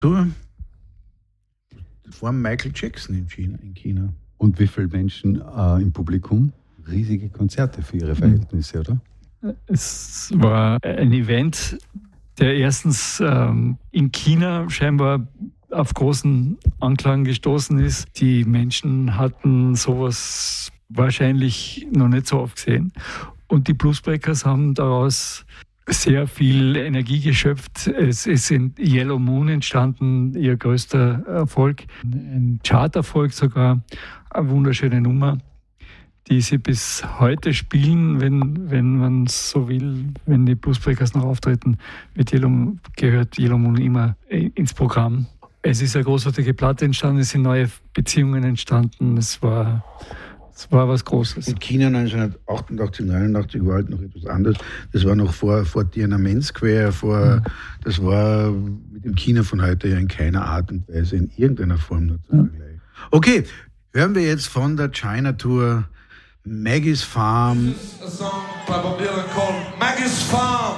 Du, vor Michael Jackson in China. Und wie viele Menschen im Publikum? Riesige Konzerte für ihre Verhältnisse, oder? Es war ein Event, der erstens in China scheinbar auf großen Anklang gestoßen ist. Die Menschen hatten sowas wahrscheinlich noch nicht so oft gesehen. Und die Bluesbreakers haben daraus sehr viel Energie geschöpft. Es ist in Yellow Moon entstanden, ihr größter Erfolg. Ein Charterfolg sogar, eine wunderschöne Nummer, die sie bis heute spielen, wenn man so will, wenn die Bluesbreakers noch auftreten, gehört Yellow Moon immer ins Programm. Es ist eine großartige Platte entstanden, es sind neue Beziehungen entstanden, es war was Großes. In China 1988, 89 war halt noch etwas anderes. Das war noch vor Tiananmen Square, das war mit dem China von heute ja in keiner Art und Weise in irgendeiner Form nur zu vergleichen. Okay, hören wir jetzt von der China Tour Maggie's Farm. A song by Bob Dylan called Maggie's Farm.